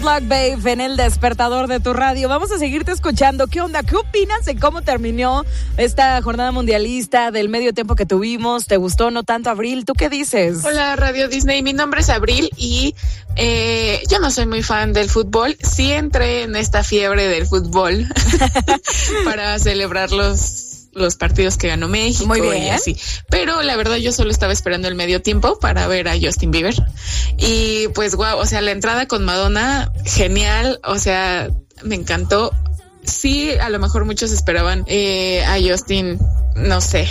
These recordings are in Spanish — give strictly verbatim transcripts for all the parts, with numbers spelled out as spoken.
Good Luck Babe en el despertador de tu radio. Vamos a seguirte escuchando. ¿Qué onda? ¿Qué opinas de cómo terminó esta jornada mundialista, del medio tiempo que tuvimos? ¿Te gustó no tanto, Abril? ¿Tú qué dices? Hola, Radio Disney. Mi nombre es Abril y eh, yo no soy muy fan del fútbol. Sí entré en esta fiebre del fútbol para celebrar los... los partidos que ganó México. Muy bien. Y así. Pero la verdad yo solo estaba esperando el medio tiempo para ver a Justin Bieber. Y pues guau, o sea, la entrada con Madonna, genial, o sea, me encantó. Sí, a lo mejor muchos esperaban eh, a Justin, no sé,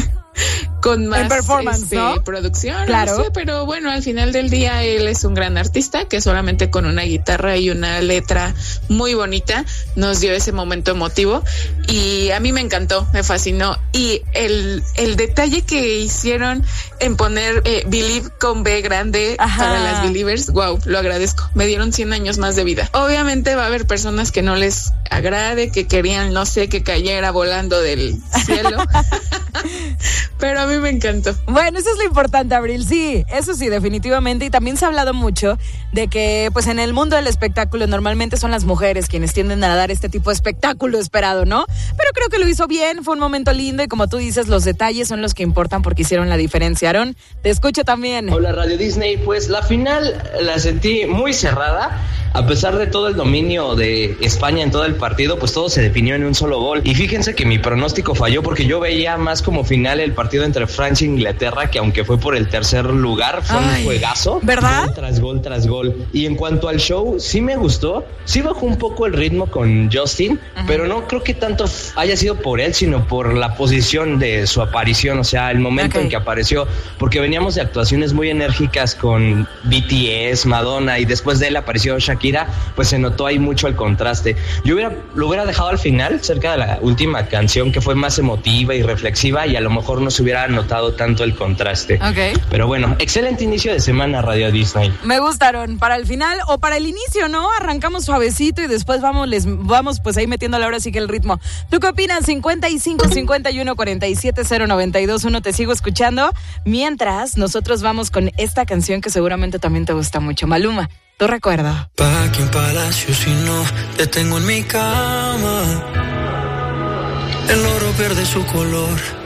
con más performance, este, ¿no? producción, claro. No sé, pero bueno, al final del día él es un gran artista que solamente con una guitarra y una letra muy bonita nos dio ese momento emotivo y a mí me encantó, me fascinó y el, el detalle que hicieron en poner eh, Believe con B grande Ajá. para las Believers, wow, lo agradezco, me dieron cien años más de vida. Obviamente va a haber personas que no les agrade, que querían, no sé, que cayera volando del cielo, pero a mí me encantó. Bueno, eso es lo importante, Abril, sí, eso sí, definitivamente, y también se ha hablado mucho de que pues en el mundo del espectáculo normalmente son las mujeres quienes tienden a dar este tipo de espectáculo esperado, ¿no? Pero creo que lo hizo bien, fue un momento lindo y como tú dices, los detalles son los que importan porque hicieron la diferencia. Aarón, te escucho también. Hola, Radio Disney, pues la final la sentí muy cerrada. A pesar de todo el dominio de España en todo el partido, pues todo se definió en un solo gol. Y fíjense que mi pronóstico falló porque yo veía más como final el partido entre Francia e Inglaterra, que aunque fue por el tercer lugar, fue Ay, un juegazo. ¿Verdad? Gol tras gol tras gol. Y en cuanto al show, sí me gustó. Sí bajó un poco el ritmo con Justin, uh-huh. pero no creo que tanto haya sido por él, sino por la posición de su aparición, o sea, el momento okay. en que apareció, porque veníamos de actuaciones muy enérgicas con B T S, Madonna, y después de él apareció Shakira, pues se notó ahí mucho el contraste. Yo hubiera, lo hubiera dejado al final, cerca de la última canción, que fue más emotiva y reflexiva, y a lo mejor no se hubiera notado tanto el contraste. Okay. Pero bueno, excelente inicio de semana, Radio Disney. Me gustaron, para el final o para el inicio, ¿no? Arrancamos suavecito y después vamos, les, vamos pues ahí metiendo ahora sí que el ritmo. ¿Tú qué opinas? cincuenta y cinco, cincuenta y uno, cuarenta y siete, cero noventa y dos, uno, te sigo escuchando. Mientras, nosotros vamos con esta canción que seguramente también te gusta mucho, Maluma. ¿Tú recuerdas? Pa' que un palacio si no te tengo en mi cama. El oro pierde su color